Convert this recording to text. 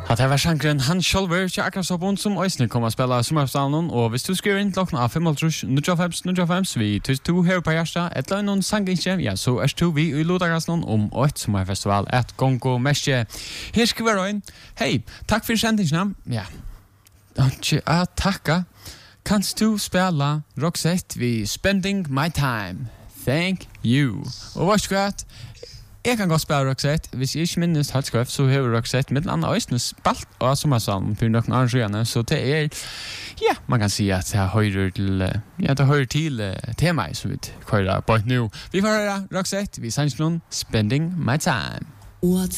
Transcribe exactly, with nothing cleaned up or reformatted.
Ja, det var sjankeren Han Sjølver til akkurat så på som Øysene kommer å spille sommerstavnen, og hvis du skriver inn klokken av fem null fem null fem vi tus to her på Gjerstad, et eller annet sang ikke, ja, så er to vi i Lodagassen om Øyt sommerfestival, et gongo mestje. Her skal vi være inn. Hei, takk for sendingen. Ja, ikke å takke. Kanst du spille Roxette vi Spending My Time? Thank you. Og hva skal jeg? Jeg kan godt spille Roxette. Hvis jeg ikke minnes helt skrøft, så har Roxette med en annen øyne spalt av sommersalmen for noen andre skjønne. Så det er, ja, man kan si at det hører til, ja, det hører til temaet, så vi hører på nå. Vi får høre Roxette, vi sanns noen Spending My Time. What's